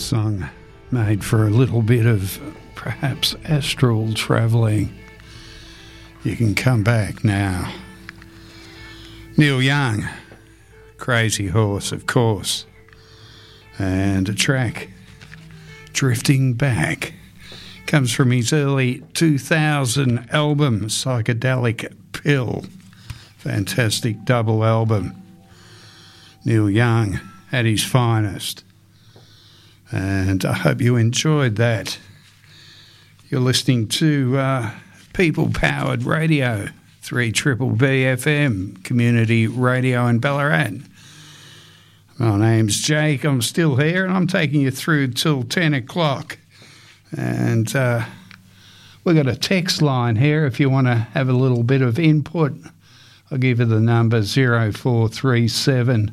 song made for a little bit of perhaps astral travelling. You can come back now. Neil Young, Crazy Horse, of course, and a track, Drifting Back, comes from his early 2000 album, Psychedelic Pill. Fantastic double album. Neil Young at his finest. And I hope you enjoyed that. You're listening to People-Powered Radio, 3BBB FM, Community Radio in Ballarat. My name's Jake. I'm still here, and I'm taking you through till 10 o'clock. And we've got a text line here if you want to have a little bit of input. I'll give you the number 0437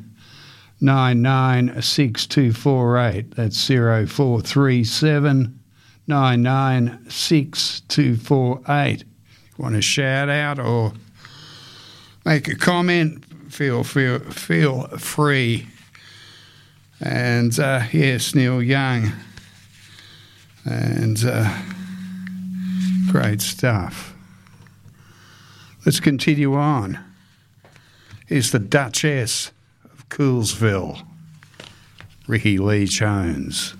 996248. That's 0437 996248. Want to shout out or make a comment? Feel free. And yes, Neil Young, and great stuff. Let's continue on. Here's the Duchess of Coolsville, Ricky Lee Jones.